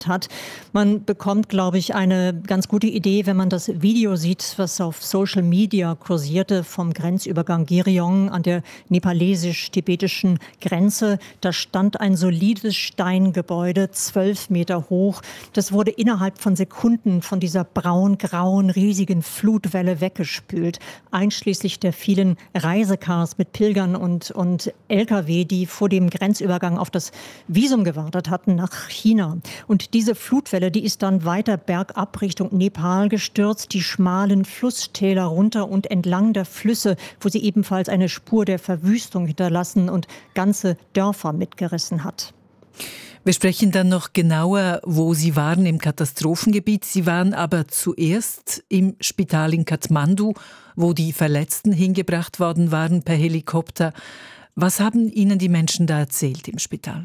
hat. Man bekommt, glaube ich, eine ganz gute Idee, wenn man das Video sieht, was auf Social Media kursierte vom Grenzübergang Geryong an der nepalesisch-tibetischen Grenze. Da stand ein solides Steingebäude, 12 Meter hoch. Das wurde innerhalb von Sekunden von dieser braun-grauen, riesigen Flutwelle weggespült, einschließlich der vielen Reisecars mit Pilgern und Lkw, die vor dem Grenzübergang auf das Visum gewartet hatten nach China. Und diese Flutwelle, die ist dann weiter bergab Richtung Nepal gestürzt, die schmalen Flusstäler runter und entlang der Flüsse, wo sie ebenfalls eine Spur der Verwüstung hinterlassen und ganze Dörfer mitgerissen hat. Wir sprechen dann noch genauer, wo Sie waren im Katastrophengebiet. Sie waren aber zuerst im Spital in Kathmandu, wo die Verletzten hingebracht worden waren per Helikopter. Was haben Ihnen die Menschen da erzählt im Spital?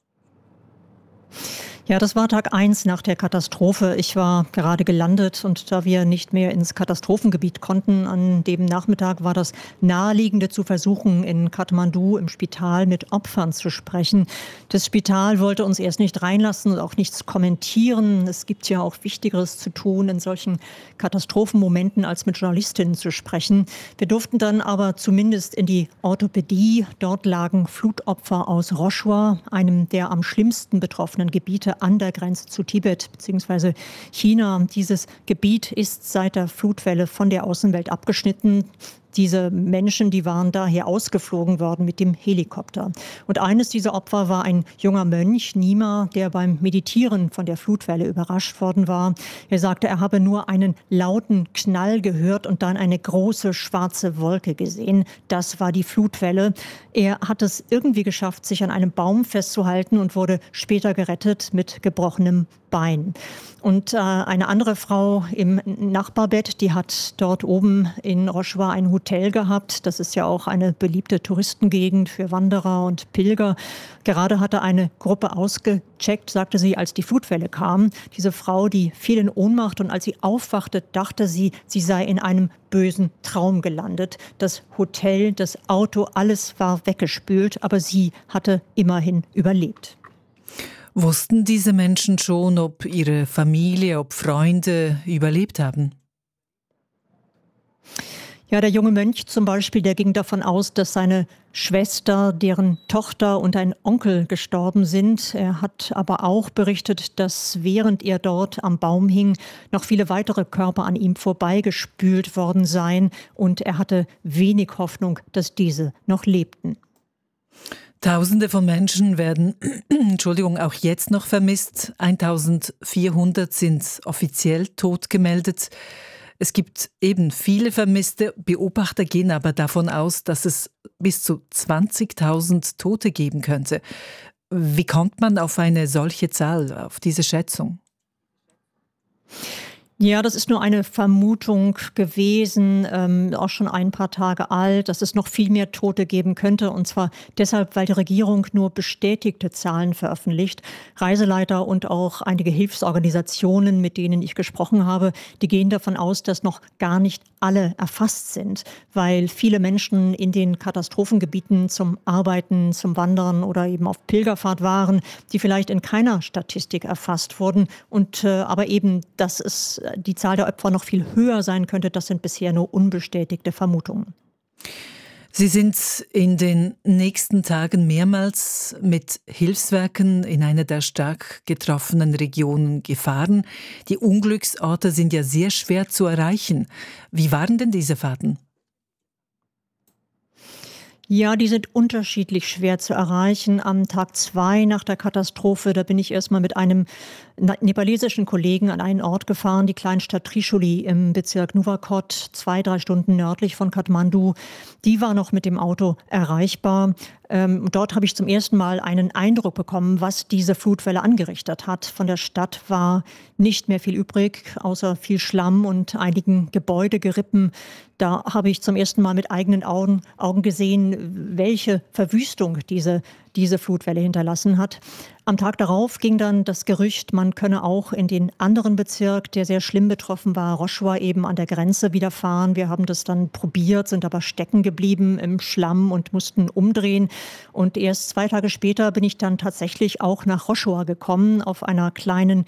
Ja, das war Tag 1 nach der Katastrophe. Ich war gerade gelandet und da wir nicht mehr ins Katastrophengebiet konnten, an dem Nachmittag war das Naheliegende zu versuchen, in Kathmandu im Spital mit Opfern zu sprechen. Das Spital wollte uns erst nicht reinlassen und auch nichts kommentieren. Es gibt ja auch Wichtigeres zu tun in solchen Katastrophenmomenten, als mit Journalistinnen zu sprechen. Wir durften dann aber zumindest in die Orthopädie. Dort lagen Flutopfer aus Roshua, einem der am schlimmsten betroffenen Gebiete an der Grenze zu Tibet bzw. China. Dieses Gebiet ist seit der Flutwelle von der Außenwelt abgeschnitten. Diese Menschen, die waren daher ausgeflogen worden mit dem Helikopter. Und eines dieser Opfer war ein junger Mönch, Nima, der beim Meditieren von der Flutwelle überrascht worden war. Er sagte, er habe nur einen lauten Knall gehört und dann eine große schwarze Wolke gesehen. Das war die Flutwelle. Er hat es irgendwie geschafft, sich an einem Baum festzuhalten und wurde später gerettet mit gebrochenem Bein. Und eine andere Frau im Nachbarbett, die hat dort oben in Roshua ein Hotel gehabt. Das ist ja auch eine beliebte Touristengegend für Wanderer und Pilger. Gerade hatte eine Gruppe ausgecheckt, sagte sie, als die Flutwelle kam. Diese Frau, die fiel in Ohnmacht und als sie aufwachte, dachte sie, sie sei in einem bösen Traum gelandet. Das Hotel, das Auto, alles war weggespült, aber sie hatte immerhin überlebt. Wussten diese Menschen schon, ob ihre Familie, ob Freunde überlebt haben? Ja, der junge Mönch zum Beispiel, der ging davon aus, dass seine Schwester, deren Tochter und ein Onkel gestorben sind. Er hat aber auch berichtet, dass während er dort am Baum hing, noch viele weitere Körper an ihm vorbeigespült worden seien. Und er hatte wenig Hoffnung, dass diese noch lebten. Tausende von Menschen werden auch jetzt noch vermisst. 1400 sind offiziell tot gemeldet. Es gibt eben viele Vermisste. Beobachter gehen aber davon aus, dass es bis zu 20.000 Tote geben könnte. Wie kommt man auf eine solche Zahl, auf diese Schätzung? Ja, das ist nur eine Vermutung gewesen, auch schon ein paar Tage alt, dass es noch viel mehr Tote geben könnte. Und zwar deshalb, weil die Regierung nur bestätigte Zahlen veröffentlicht. Reiseleiter und auch einige Hilfsorganisationen, mit denen ich gesprochen habe, die gehen davon aus, dass noch gar nicht alle erfasst sind, weil viele Menschen in den Katastrophengebieten zum Arbeiten, zum Wandern oder eben auf Pilgerfahrt waren, die vielleicht in keiner Statistik erfasst wurden. Und aber eben, dass es die Zahl der Opfer noch viel höher sein könnte, das sind bisher nur unbestätigte Vermutungen. Sie sind in den nächsten Tagen mehrmals mit Hilfswerken in einer der stark getroffenen Regionen gefahren. Die Unglücksorte sind ja sehr schwer zu erreichen. Wie waren denn diese Fahrten? Ja, die sind unterschiedlich schwer zu erreichen. Am Tag 2 nach der Katastrophe, da bin ich erstmal mit einem nepalesischen Kollegen an einen Ort gefahren, die Kleinstadt Trishuli im Bezirk Nuwakot, 2-3 Stunden nördlich von Kathmandu. Die war noch mit dem Auto erreichbar. Dort habe ich zum ersten Mal einen Eindruck bekommen, was diese Flutwelle angerichtet hat. Von der Stadt war nicht mehr viel übrig, außer viel Schlamm und einigen Gebäudegerippen. Da habe ich zum ersten Mal mit eigenen Augen gesehen, welche Verwüstung diese diese Flutwelle hinterlassen hat. Am Tag darauf ging dann das Gerücht, man könne auch in den anderen Bezirk, der sehr schlimm betroffen war, Roșova, eben an der Grenze wieder fahren. Wir haben das dann probiert, sind aber stecken geblieben im Schlamm und mussten umdrehen. Und erst 2 Tage später bin ich dann tatsächlich auch nach Roșova gekommen, auf einer kleinen